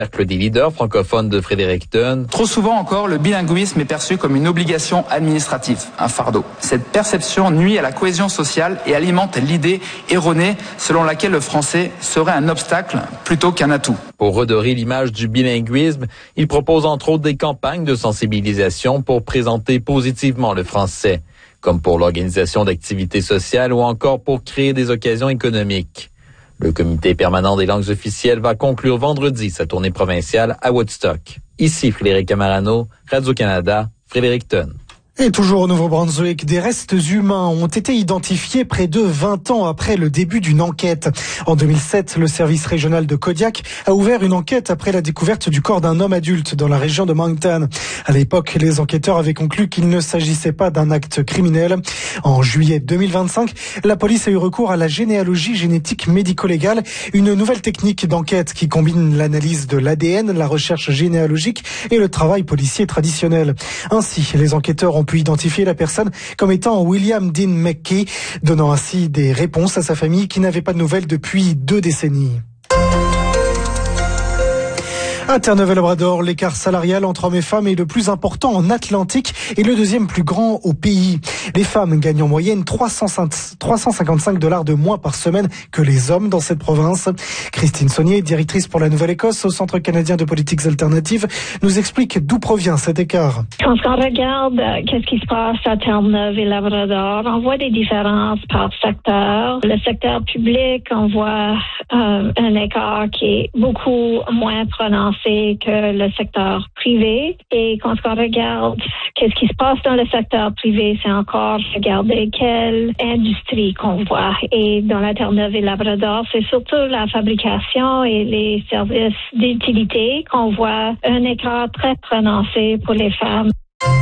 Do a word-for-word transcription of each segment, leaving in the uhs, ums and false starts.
Cercle des leaders francophones de Fredericton. Trop souvent encore, le bilinguisme est perçu comme une obligation administrative, un fardeau. Cette perception nuit à la cohésion sociale et alimente l'idée erronée selon laquelle le français serait un obstacle plutôt qu'un atout. Pour redorer l'image du bilinguisme, il propose entre autres des campagnes de sensibilisation pour présenter positivement le français, comme pour l'organisation d'activités sociales ou encore pour créer des occasions économiques. Le comité permanent des langues officielles va conclure vendredi sa tournée provinciale à Woodstock. Ici Frédéric Camarano, Radio-Canada, Fredericton. Et toujours au Nouveau-Brunswick, des restes humains ont été identifiés près de vingt ans après le début d'une enquête. En deux mille sept, le service régional de Kodiak a ouvert une enquête après la découverte du corps d'un homme adulte dans la région de Moncton. À l'époque, les enquêteurs avaient conclu qu'il ne s'agissait pas d'un acte criminel. En juillet deux mille vingt-cinq, la police a eu recours à la généalogie génétique médico-légale, une nouvelle technique d'enquête qui combine l'analyse de l'A D N, la recherche généalogique et le travail policier traditionnel. Ainsi, les enquêteurs ont pu identifier la personne comme étant William Dean McKay, donnant ainsi des réponses à sa famille qui n'avait pas de nouvelles depuis deux décennies. À Terre-Neuve-Labrador, l'écart salarial entre hommes et femmes est le plus important en Atlantique et le deuxième plus grand au pays. Les femmes gagnent en moyenne trois cent cinquante-cinq dollars de moins par semaine que les hommes dans cette province. Christine Saunier, directrice pour la Nouvelle-Écosse au Centre canadien de politiques alternatives, nous explique d'où provient cet écart. Quand on regarde euh, qu'est-ce qui se passe à Terre-Neuve et Labrador, on voit des différences par secteur. Le secteur public, on voit euh, un écart qui est beaucoup moins prononcé que le secteur privé. Et quand on regarde qu'est-ce qui se passe dans le secteur privé, c'est encore regarder quelle industrie qu'on voit. Et dans la Terre-Neuve et Labrador, c'est surtout la fabrication et les services d'utilité qu'on voit un écart très prononcé pour les femmes.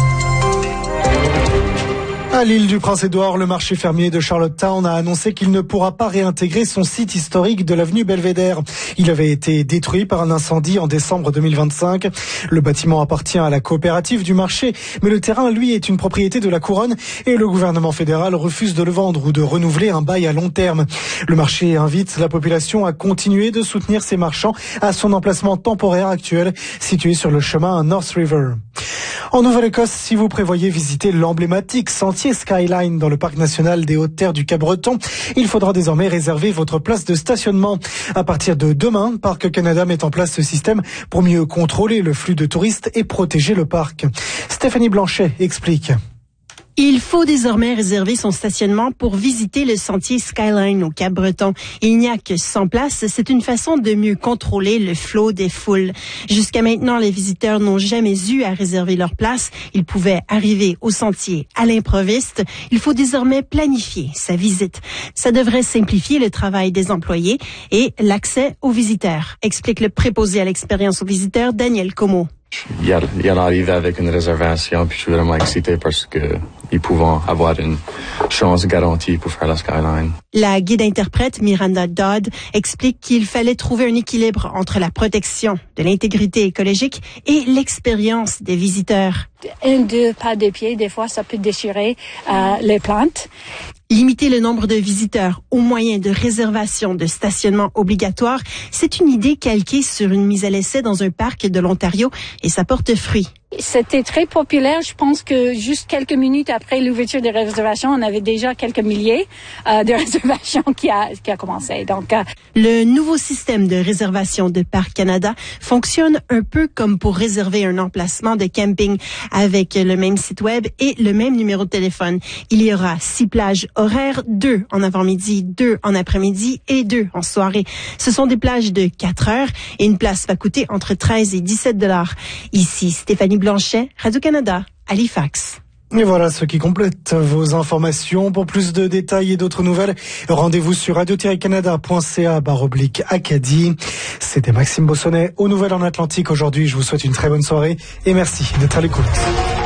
À l'île du Prince-Édouard, le marché fermier de Charlottetown a annoncé qu'il ne pourra pas réintégrer son site historique de l'avenue Belvédère. Il avait été détruit par un incendie en décembre deux mille vingt-cinq. Le bâtiment appartient à la coopérative du marché, mais le terrain, lui, est une propriété de la couronne et le gouvernement fédéral refuse de le vendre ou de renouveler un bail à long terme. Le marché invite la population à continuer de soutenir ses marchands à son emplacement temporaire actuel, situé sur le chemin North River. En Nouvelle-Écosse, si vous prévoyez visiter l'emblématique sentier Skyline dans le parc national des Hautes-Terres du Cap-Breton, il faudra désormais réserver votre place de stationnement. À partir de demain, Parc Canada met en place ce système pour mieux contrôler le flux de touristes et protéger le parc. Stéphanie Blanchet explique. Il faut désormais réserver son stationnement pour visiter le sentier Skyline au Cap-Breton. Il n'y a que cent places. C'est une façon de mieux contrôler le flot des foules. Jusqu'à maintenant, les visiteurs n'ont jamais eu à réserver leur place. Ils pouvaient arriver au sentier à l'improviste. Il faut désormais planifier sa visite. Ça devrait simplifier le travail des employés et l'accès aux visiteurs, explique le préposé à l'expérience aux visiteurs, Daniel Como. Il y, a, il y en arrive avec une réservation, puis je suis vraiment excité parce que ils pouvons avoir une chance garantie pour faire la Skyline. La guide interprète Miranda Dodd explique qu'il fallait trouver un équilibre entre la protection de l'intégrité écologique et l'expérience des visiteurs. Un, deux pas de pied, des fois, ça peut déchirer euh, les plantes. Limiter le nombre de visiteurs au moyen de réservation de stationnement obligatoire, c'est une idée calquée sur une mise à l'essai dans un parc de l'Ontario et ça porte fruit. C'était très populaire. Je pense que juste quelques minutes après l'ouverture des réservations, on avait déjà quelques milliers euh, de réservations qui a, qui a commencé. Donc, euh... Le nouveau système de réservation de Parc Canada fonctionne un peu comme pour réserver un emplacement de camping avec le même site web et le même numéro de téléphone. Il y aura six plages horaires, deux en avant-midi, deux en après-midi et deux en soirée. Ce sont des plages de quatre heures et une place va coûter entre treize et dix-sept dollars. Ici, Stéphanie Blanchet, Radio-Canada, Halifax. Et voilà ce qui complète vos informations. Pour plus de détails et d'autres nouvelles, rendez-vous sur radio tiret canada point c a barre oblique Acadie. C'était Maxime Bossonnet aux Nouvelles en Atlantique aujourd'hui. Je vous souhaite une très bonne soirée et merci d'être à l'écoute.